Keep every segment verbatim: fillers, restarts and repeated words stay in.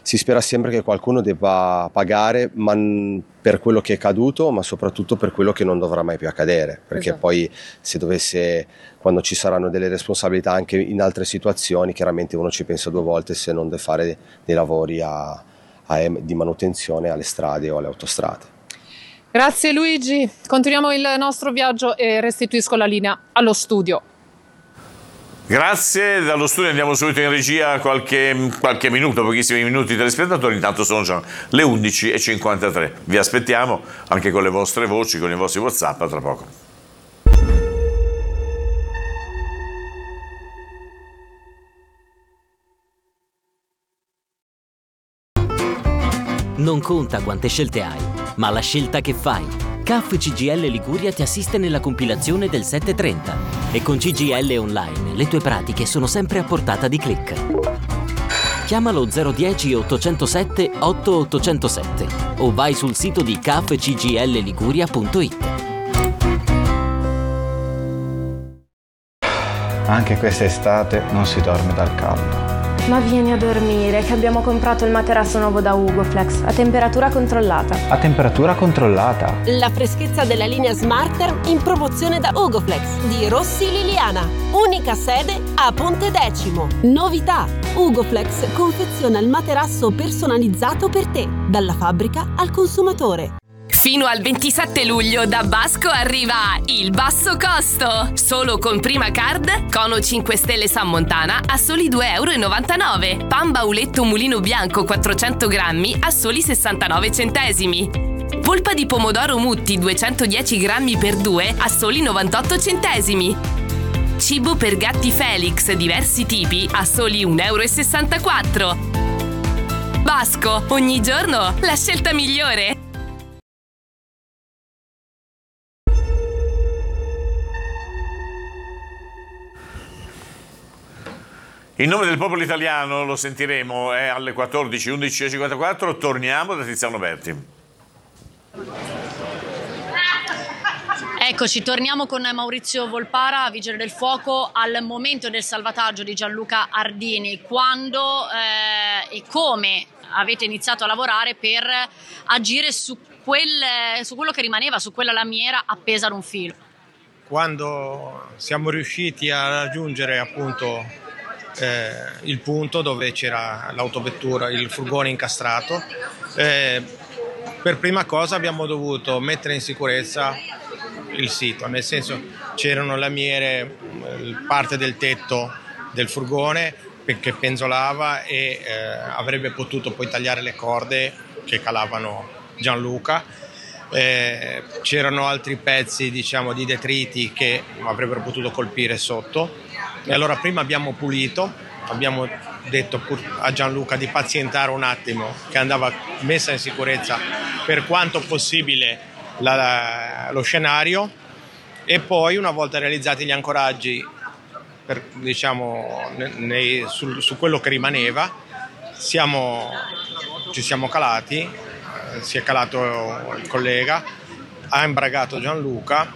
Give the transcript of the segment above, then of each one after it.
si spera sempre che qualcuno debba pagare, ma n- per quello che è caduto, ma soprattutto per quello che non dovrà mai più accadere, perché Esatto. poi se dovesse, quando ci saranno delle responsabilità anche in altre situazioni, chiaramente uno ci pensa due volte se non deve fare dei lavori a, a, di manutenzione alle strade o alle autostrade. Grazie Luigi, continuiamo il nostro viaggio e restituisco la linea allo studio. Grazie, dallo studio andiamo subito in regia qualche, qualche minuto, pochissimi minuti telespettatori, intanto sono già le undici e cinquantatré. Vi aspettiamo anche con le vostre voci, con i vostri WhatsApp, a tra poco. Non conta quante scelte hai, ma la scelta che fai. C A F C G I L Liguria ti assiste nella compilazione del settecentotrenta e con C G I L Online le tue pratiche sono sempre a portata di click. Chiamalo zero uno zero ottocentosette otto ottocentosette o vai sul sito di c f c g l liguria punto it. Anche quest'estate non si dorme dal caldo. Ma vieni a dormire, che abbiamo comprato il materasso nuovo da Ugoflex, a temperatura controllata. A temperatura controllata? La freschezza della linea Smarter in promozione da Ugoflex di Rossi Liliana. Unica sede a Ponte Decimo. Novità: Ugoflex confeziona il materasso personalizzato per te, dalla fabbrica al consumatore. Fino al ventisette luglio da Basco arriva il basso costo. Solo con Prima Card, Cono cinque Stelle San Montana a soli due e novantanove euro. Pan Bauletto Mulino Bianco quattrocento grammi a soli sessantanove centesimi. Polpa di pomodoro Mutti duecentodieci grammi per due a soli novantotto centesimi. Cibo per gatti Felix diversi tipi a soli un euro e sessantaquattro. Basco, ogni giorno la scelta migliore. In nome del popolo italiano lo sentiremo, è alle quattordici, undici e cinquantaquattro, torniamo da Tiziano Berti. Eccoci, torniamo con Maurizio Volpara, vigile del fuoco, al momento del salvataggio di Gianluca Ardini. Quando eh, e come avete iniziato a lavorare per agire su, quel, su quello che rimaneva, su quella lamiera appesa ad un filo? Quando siamo riusciti a raggiungere appunto eh, il punto dove c'era l'autovettura, il furgone incastrato, eh, per prima cosa abbiamo dovuto mettere in sicurezza il sito, nel senso c'erano lamiere, parte del tetto del furgone che penzolava e eh, avrebbe potuto poi tagliare le corde che calavano Gianluca. Eh, c'erano altri pezzi, diciamo, di detriti che avrebbero potuto colpire sotto, e allora prima abbiamo pulito, abbiamo detto a Gianluca di pazientare un attimo, che andava messa in sicurezza per quanto possibile la, la, lo scenario, e poi una volta realizzati gli ancoraggi per, diciamo, nei, su, su quello che rimaneva, siamo, ci siamo calati, eh, si è calato il collega, ha imbragato Gianluca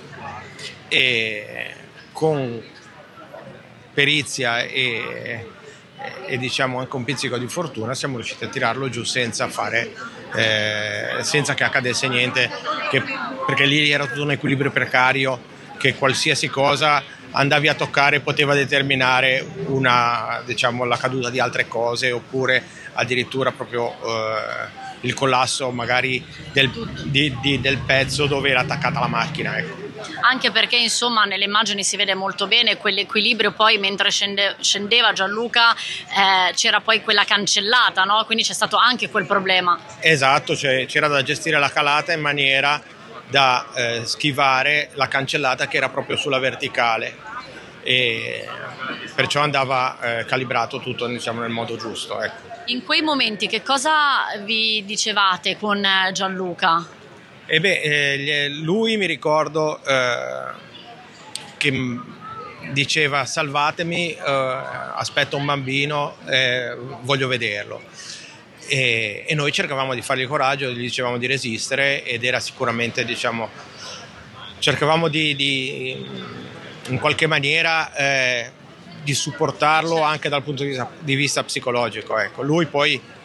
e con perizia e, e diciamo anche un pizzico di fortuna siamo riusciti a tirarlo giù senza fare eh, senza che accadesse niente, che, perché lì era tutto un equilibrio precario che qualsiasi cosa andavi a toccare poteva determinare una, diciamo, la caduta di altre cose, oppure addirittura proprio eh, il collasso magari del, di, di, del pezzo dove era attaccata la macchina, ecco. Anche perché insomma nelle immagini si vede molto bene quell'equilibrio, poi mentre scende, scendeva Gianluca eh, c'era poi quella cancellata, no? Quindi c'è stato anche quel problema. Esatto, cioè, c'era da gestire la calata in maniera da eh, schivare la cancellata che era proprio sulla verticale, e perciò andava eh, calibrato tutto, diciamo, nel modo giusto, ecco. In quei momenti che cosa vi dicevate con Gianluca? E beh, eh, lui mi ricordo eh, che diceva salvatemi, eh, aspetto un bambino, eh, voglio vederlo. E, e noi cercavamo di fargli coraggio, gli dicevamo di resistere, ed era sicuramente, diciamo, cercavamo di, di in qualche maniera eh, di supportarlo anche dal punto di vista, di vista psicologico, ecco. Lui poi